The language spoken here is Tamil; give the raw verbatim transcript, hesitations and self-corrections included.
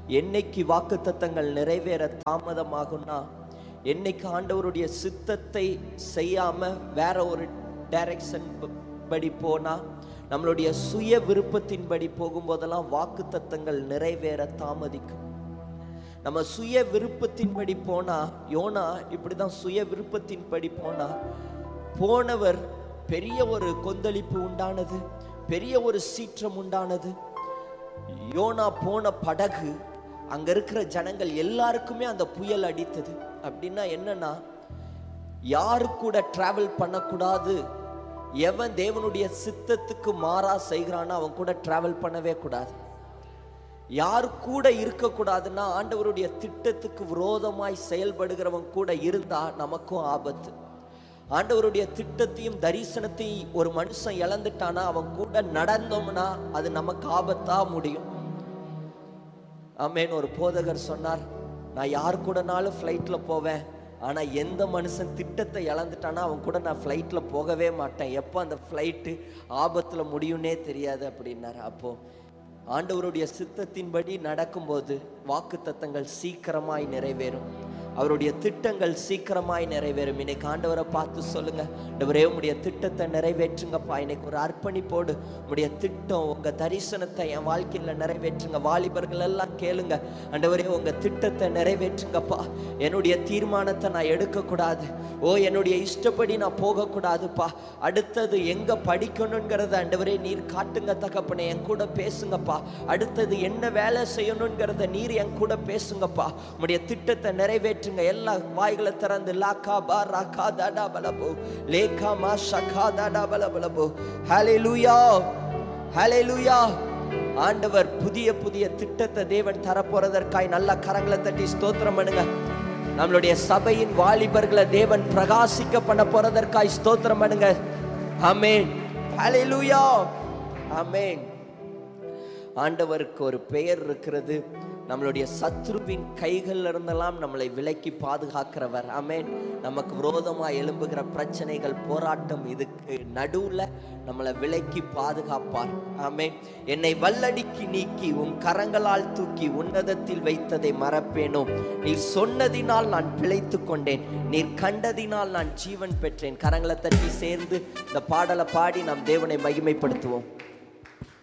என்னைக்கு வாக்குத்தத்தங்கள் நிறைவேற தாமதமாகும்னா, என்னைக்கு ஆண்டவருடைய சித்தத்தை செய்யாம வேற ஒரு டைரக்ஷன் படி போனா, நம்மளுடைய சுய விருப்பத்தின்படி போகும்போதெல்லாம் வாக்குத்தத்தங்கள் நிறைவேற தாமதிக்கும். நம்ம சுய விருப்பத்தின்படி போனா, யோனா இப்படிதான் சுய விருப்பத்தின்படி போனா, போனவர் பெரிய ஒரு கொந்தளிப்பு உண்டானது, பெரிய ஒரு சீற்றம் உண்டானது. யோனா போன படகு அங்க இருக்கிற ஜனங்கள் எல்லாருக்குமே அந்த புயல் அடித்தது. அப்படின்னா என்னன்னா, யாரு கூட டிராவல் பண்ணக்கூடாது, எவன் தேவனுடைய சித்தத்துக்கு மாறா செய்கிறான்னா அவன் கூட டிராவல் பண்ணவே கூடாது. யார் கூட இருக்கக்கூடாதுன்னா, ஆண்டவருடைய திட்டத்துக்கு விரோதமாய் செயல்படுகிறவன் கூட இருந்தா நமக்கும் ஆபத்து. ஆண்டவருடைய திட்டத்தையும் தரிசனத்தையும் ஒரு மனுஷன் இழந்துட்டானா அவன் கூட நடந்தோம்னா அது நமக்கு ஆபத்தா முடியும். ஆமேன். ஒரு போதகர் சொன்னார், நான் யார் கூடனாலும் ஃப்ளைட்ல போவேன், ஆனா எந்த மனுஷன் திட்டத்தை இழந்துட்டானா அவன் கூட நான் ஃப்ளைட்ல போகவே மாட்டேன், எப்போ அந்த ஃப்ளைட்டு ஆபத்துல முடியும்னே தெரியாது அப்படின்னாரு. அப்போ ஆண்டவருடைய சித்தத்தின்படி நடக்கும்போது வாக்குத்தத்தங்கள் சீக்கிரமாய் நிறைவேறும், அவருடைய திட்டங்கள் சீக்கிரமாய் நிறைவேறும். இன்னைக்கு ஆண்டவரை பார்த்து சொல்லுங்க, ஆண்டவரே உம்முடைய திட்டத்தை நிறைவேற்றுங்கப்பா. இன்னைக்கு ஒரு அர்ப்பணிப்போடு உம்முடைய திட்டம், உங்க தரிசனத்தை என் வாழ்க்கையில நிறைவேற்றுங்க. வாலிபர்கள் எல்லாம் கேளுங்க, ஆண்டவரே உங்க திட்டத்தை நிறைவேற்றுங்கப்பா. என்னுடைய தீர்மானத்தை நான் எடுக்கக்கூடாது, ஓ என்னுடைய இஷ்டப்படி நான் போகக்கூடாதுப்பா. அடுத்தது எங்க படிக்கணுங்கிறத ஆண்டவரே நீர் காட்டுங்க தகப்பனே, என் கூட பேசுங்கப்பா. அடுத்தது என்ன வேலை செய்யணுங்கிறத நீர் என் கூட பேசுங்கப்பா. உம்முடைய திட்டத்தை நிறைவேற்று. எல்லா வாய்களை திறந்து லாக்கா பா ராக்கா தாடா பலபோ லேகா மா ஷகா தாடா பலபலபோ. ஹல்லேலூயா, ஹல்லேலூயா. ஆண்டவர் புதிய புதிய திட்டத்தை தேவன் தரப்போறதற்காய் நல்ல கரங்களை தட்டி ஸ்தோத்திரம் பண்ணுங்க. நம்மளுடைய சபையின் வாலிபர்களை தேவன் பிரகாசிக்க பண்ண போறதற்காய் ஸ்தோத்திரம் பண்ணுங்க. ஆமென், ஹல்லேலூயா, ஆமென். ஆண்டவருக்கு ஒரு பெயர் இருக்கிறது, நம்மளுடைய சத்ருவின் கைகள் இருந்தெல்லாம் நம்மளை விலக்கி பாதுகாக்கிறவர். ஆமென். நமக்கு விரோதமாக எழும்புகிற பிரச்சனைகள், போராட்டம், இதுக்கு நடுவுல நம்மளை விலக்கி பாதுகாப்பார். ஆமென். என்னை வல்லடிக்கு நீக்கி உன் கரங்களால் தூக்கி உன்னதத்தில் வைத்ததை மறப்பேனோ, நீர் சொன்னதினால் நான் பிழைத்து கொண்டேன், நீர் கண்டதினால் நான் ஜீவன் பெற்றேன். கரங்களை தட்டி சேர்ந்து இந்த பாடலை பாடி நாம் தேவனை மகிமைப்படுத்துவோம்.